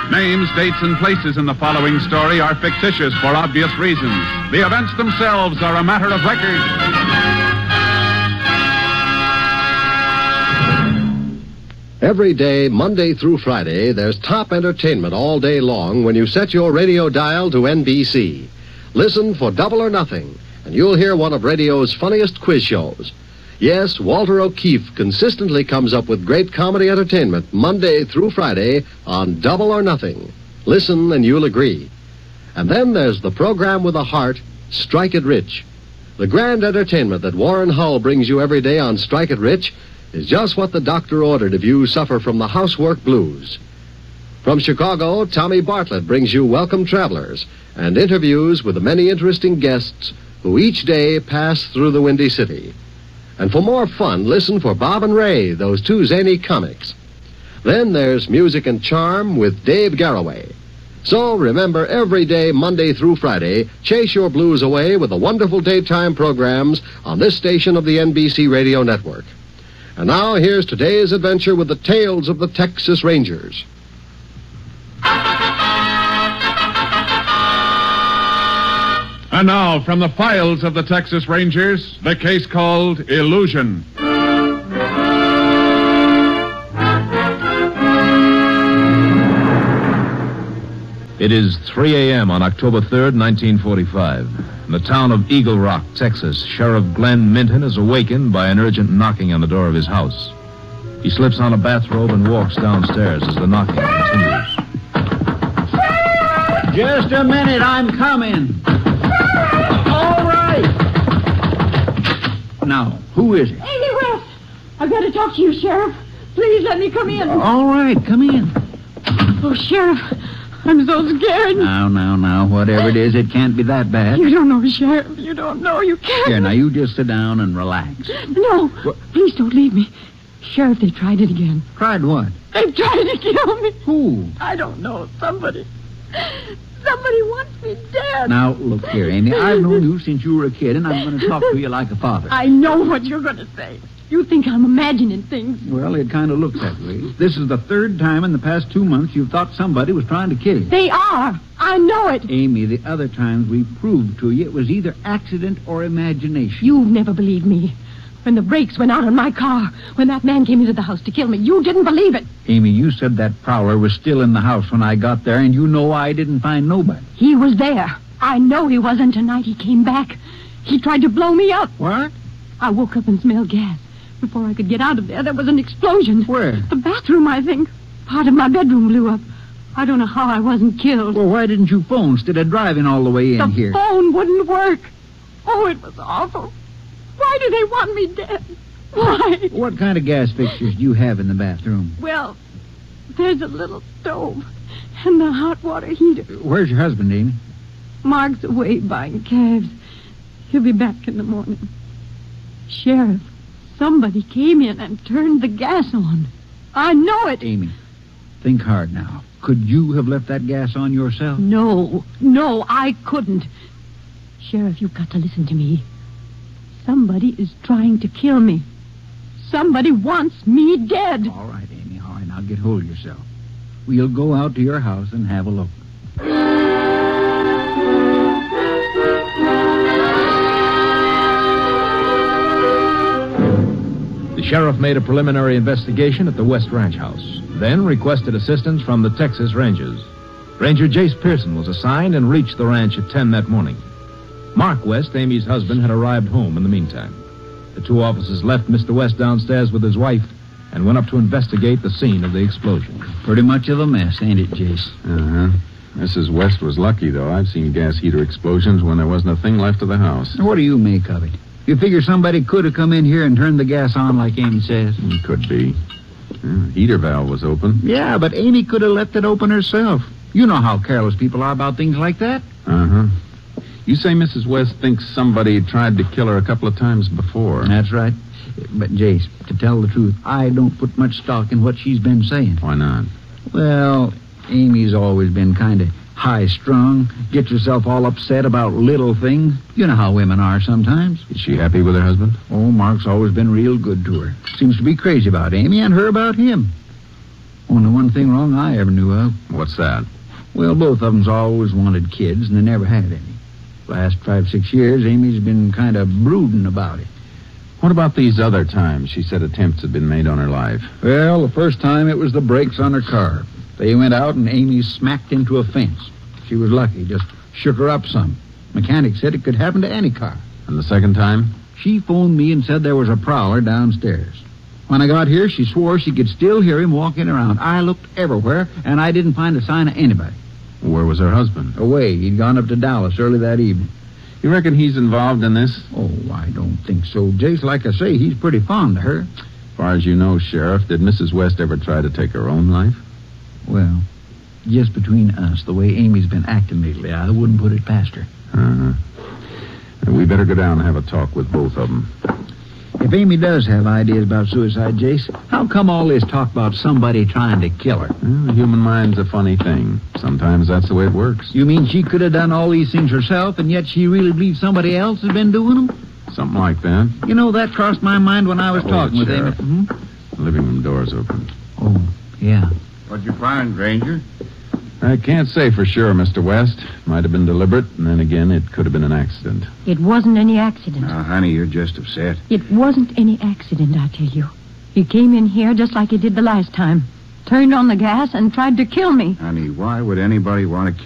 Names, dates, and places in the following story are fictitious for obvious reasons. The events themselves are a matter of record. Every day, Monday through Friday, there's top entertainment all day long when you set your radio dial to NBC. Listen for Double or Nothing, and you'll hear one of radio's funniest quiz shows. Yes, Walter O'Keefe consistently comes up with great comedy entertainment Monday through Friday on Double or Nothing. Listen and you'll agree. And then there's the program with a heart, Strike It Rich. The grand entertainment that Warren Hull brings you every day on Strike It Rich is just what the doctor ordered if you suffer from the housework blues. From Chicago, Tommy Bartlett brings you Welcome Travelers and interviews with the many interesting guests who each day pass through the Windy City. And for more fun, listen for Bob and Ray, those two zany comics. Then there's Music and Charm with Dave Garroway. So remember, every day, Monday through Friday, chase your blues away with the wonderful daytime programs on this station of the NBC Radio Network. And now, here's today's adventure with the Tales of the Texas Rangers. And now, from the files of the Texas Rangers, the case called Illusion. It is 3 a.m. on October 3rd, 1945. In the town of Eagle Rock, Texas, Sheriff Glenn Minton is awakened by an urgent knocking on the door of his house. He slips on a bathrobe and walks downstairs as the knocking continues. Just a minute, I'm coming. All right. Now, who is it? Amy West! I've got to talk to you, Sheriff. Please let me come in. All right, come in. Oh, Sheriff, I'm so scared. Now, whatever it is, it can't be that bad. You don't know, Sheriff. You don't know. You can't. Here, now, you just sit down and relax. No, please don't leave me. Sheriff, they tried it again. Tried what? They've tried to kill me. Who? I don't know. Somebody wants me dead. Now, look here, Amy. I've known you since you were a kid, and I'm going to talk to you like a father. I know what you're going to say. You think I'm imagining things. Well, it kind of looks that way. This is the third time in the past 2 months you've thought somebody was trying to kill you. They are. I know it. Amy, the other times we proved to you it was either accident or imagination. You've never believed me. When the brakes went out on my car, when that man came into the house to kill me, you didn't believe it. Amy, you said that prowler was still in the house when I got there, and you know I didn't find nobody. He was there. I know he was, and tonight he came back. He tried to blow me up. What? I woke up and smelled gas. Before I could get out of there was an explosion. Where? The bathroom, I think. Part of my bedroom blew up. I don't know how I wasn't killed. Well, why didn't you phone instead of driving all the way in here? The phone wouldn't work. Oh, it was awful. Why do they want me dead? Why? What kind of gas fixtures do you have in the bathroom? Well, there's a little stove and the hot water heater. Where's your husband, Amy? Mark's away buying calves. He'll be back in the morning. Sheriff, somebody came in and turned the gas on. I know it. Amy, think hard now. Could you have left that gas on yourself? No, I couldn't. Sheriff, you've got to listen to me. Somebody is trying to kill me. Somebody wants me dead. All right, Amy, all right. Now get hold of yourself. We'll go out to your house and have a look. The sheriff made a preliminary investigation at the West Ranch house, then requested assistance from the Texas Rangers. Ranger Jace Pearson was assigned and reached the ranch at 10 that morning. Mark West, Amy's husband, had arrived home in the meantime. The two officers left Mr. West downstairs with his wife and went up to investigate the scene of the explosion. Pretty much of a mess, ain't it, Jace? Uh-huh. Mrs. West was lucky, though. I've seen gas heater explosions when there wasn't a thing left of the house. What do you make of it? You figure somebody could have come in here and turned the gas on like Amy says? Could be. Heater valve was open. Yeah, but Amy could have left it open herself. You know how careless people are about things like that. Uh-huh. You say Mrs. West thinks somebody tried to kill her a couple of times before. That's right. But, Jace, to tell the truth, I don't put much stock in what she's been saying. Why not? Well, Amy's always been kind of high-strung, gets herself all upset about little things. You know how women are sometimes. Is she happy with her husband? Oh, Mark's always been real good to her. Seems to be crazy about Amy and her about him. Only one thing wrong I ever knew of. What's that? Well, both of them's always wanted kids, and they never had any. Last 5-6 years, Amy's been kind of brooding about it. What about these other times she said attempts had been made on her life? Well, the first time it was the brakes on her car. They went out and Amy smacked into a fence. She was lucky, just shook her up some. Mechanic said it could happen to any car. And the second time? She phoned me and said there was a prowler downstairs. When I got here, she swore she could still hear him walking around. I looked everywhere, and I didn't find a sign of anybody. Where was her husband? Away. He'd gone up to Dallas early that evening. You reckon he's involved in this? Oh, I don't think so, Jace. Like I say, he's pretty fond of her. As far as you know, Sheriff, did Mrs. West ever try to take her own life? Well, just between us, the way Amy's been acting lately, I wouldn't put it past her. We better go down and have a talk with both of them. If Amy does have ideas about suicide, Jace, how come all this talk about somebody trying to kill her? Well, the human mind's a funny thing. Sometimes that's the way it works. You mean she could have done all these things herself, and yet she really believes somebody else has been doing them? Something like that. You know, that crossed my mind when I was talking with Amy. Sheriff. The living room door's open. Oh, yeah. What'd you find, Granger? I can't say for sure, Mr. West. Might have been deliberate, and then again, it could have been an accident. It wasn't any accident. Now, honey, you're just upset. It wasn't any accident, I tell you. He came in here just like he did the last time. Turned on the gas and tried to kill me. Honey, why would anybody want to